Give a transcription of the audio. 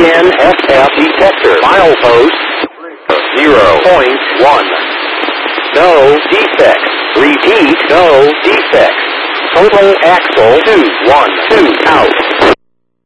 DNSF detector. Milepost 0.1. No defects. Repeat, no defects. Total axle 212 out.